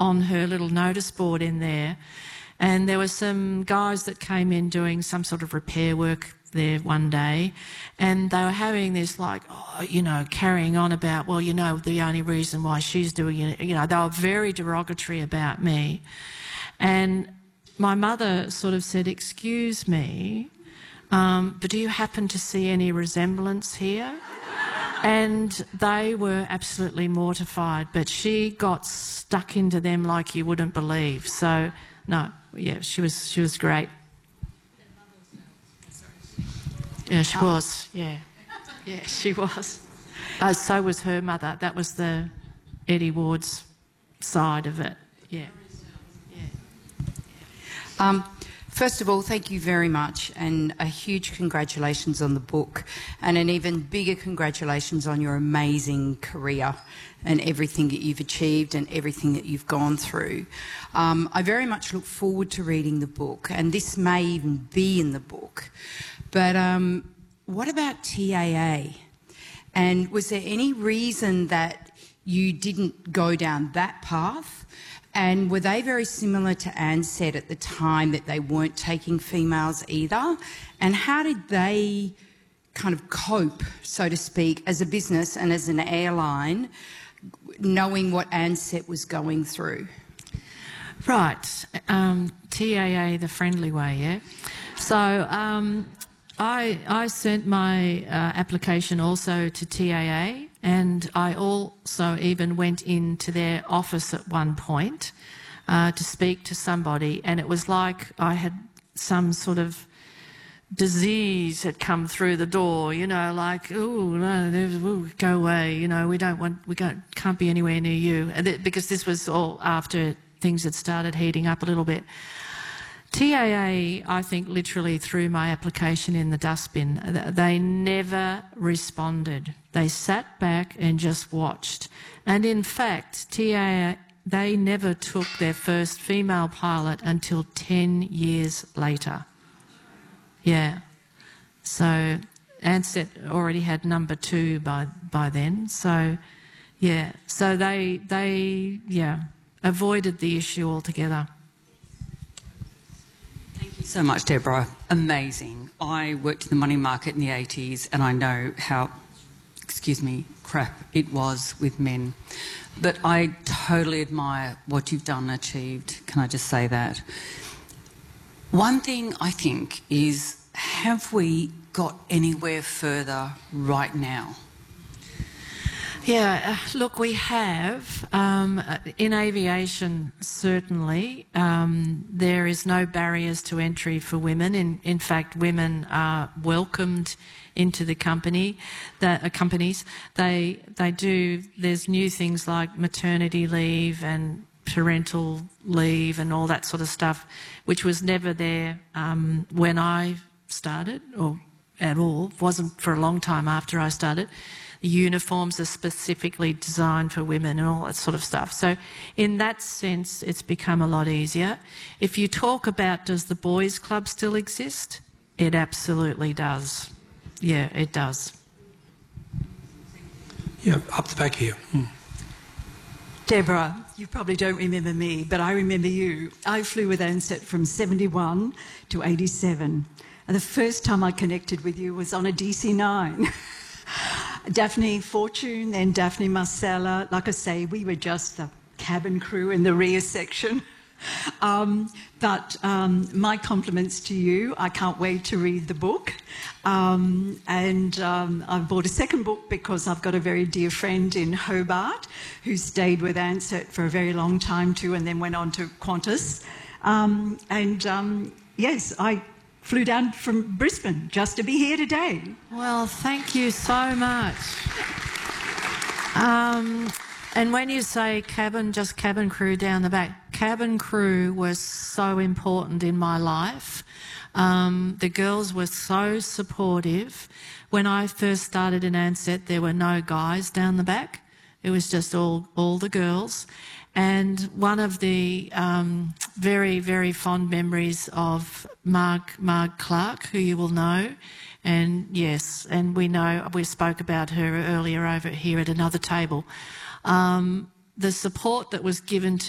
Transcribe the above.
on her little notice board in there, and there were some guys that came in doing some sort of repair work there one day, and they were having this carrying on about, well, the only reason why she's doing it, they were very derogatory about me. And my mother sort of said, excuse me, but do you happen to see any resemblance here? And they were absolutely mortified, but she got stuck into them like you wouldn't believe. So, no, yeah, she was great. Yeah, she was, yeah. Yeah, she was. So was her mother. That was the Eddie Ward's side of it, yeah. First of all, thank you very much, and a huge congratulations on the book, and an even bigger congratulations on your amazing career and everything that you've achieved and everything that you've gone through. I very much look forward to reading the book, and this may even be in the book. But what about TAA? And was there any reason that you didn't go down that path? And were they very similar to Ansett at the time, that they weren't taking females either? And how did they kind of cope, so to speak, as a business and as an airline, knowing what Ansett was going through? Right. TAA, the friendly way, yeah? So I sent my application also to TAA, and I also even went into their office at one point to speak to somebody, and it was like I had some sort of disease had come through the door, like, oh, no, go away, can't be anywhere near you, because this was all after things had started heating up a little bit. TAA, I think, literally threw my application in the dustbin. They never responded. They sat back and just watched. And in fact, TAA, they never took their first female pilot until 10 years later. Yeah. So Ansett already had number 2 by then. So, yeah. So they avoided the issue altogether. So much, Deborah. Amazing. I worked in the money market in the 80s, and I know how, crap it was with men. But I totally admire what you've done and achieved. Can I just say that? One thing I think is, have we got anywhere further right now? Yeah, look, we have. In aviation, certainly, there is no barriers to entry for women. In fact, women are welcomed into the companies. They do, there's new things like maternity leave and parental leave and all that sort of stuff, which was never there when I started, or at all. Wasn't for a long time after I started. The uniforms are specifically designed for women and all that sort of stuff. So in that sense, it's become a lot easier. If you talk about, does the boys' club still exist? It absolutely does. Yeah, it does. Yeah, up the back here. Deborah, you probably don't remember me, but I remember you. I flew with Ansett from 71 to 87. And the first time I connected with you was on a DC-9. Daphne Fortune and Daphne Marcella, like I say, we were just the cabin crew in the rear section. But my compliments to you. I can't wait to read the book. I've bought a second book because I've got a very dear friend in Hobart who stayed with Ansett for a very long time too, and then went on to Qantas. Yes, I flew down from Brisbane just to be here today. Well, thank you so much. And when you say cabin, just cabin crew down the back, cabin crew was so important in my life. The girls were so supportive. When I first started in Ansett, there were no guys down the back. It was just all the girls. And one of the very, very fond memories of Marg Clark, who you will know, and yes, and we spoke about her earlier over here at another table. The support that was given to